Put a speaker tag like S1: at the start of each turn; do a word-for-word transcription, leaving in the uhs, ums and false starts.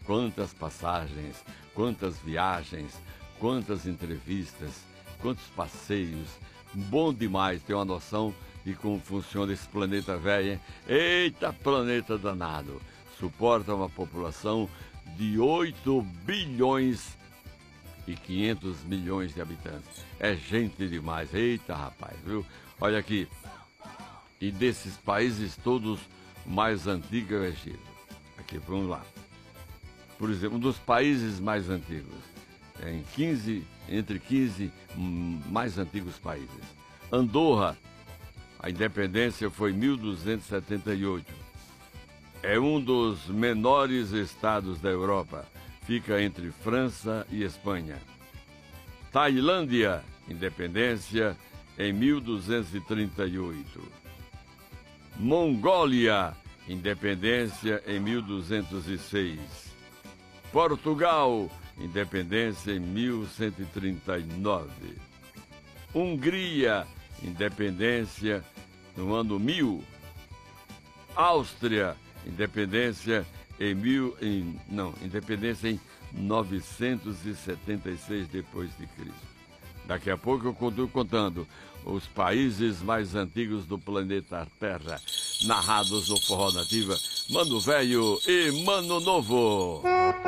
S1: Quantas passagens, quantas viagens, quantas entrevistas, quantos passeios. Bom demais ter uma noção de como funciona esse planeta velho, hein? Eita, planeta danado! Suporta uma população de oito bilhões e quinhentos milhões de habitantes. É gente demais. Eita, rapaz, viu? Olha aqui. E desses países todos, o mais antigo é o Egito. Aqui, vamos lá. Por exemplo, um dos países mais antigos, é em quinze, entre quinze mais antigos países. Andorra, a independência foi em mil duzentos e setenta e oito. É um dos menores estados da Europa. Fica entre França e Espanha. Tailândia, independência em mil duzentos e trinta e oito. Mongólia, independência em mil duzentos e seis. Portugal, independência em mil cento e trinta e nove. Hungria, independência no ano mil. Áustria, independência em mil, em, não, independência em novecentos e setenta e seis depois de Cristo. Daqui a pouco eu continuo contando os países mais antigos do planeta Terra, narrados no Forró Nativa, Mano Velho e Mano Novo.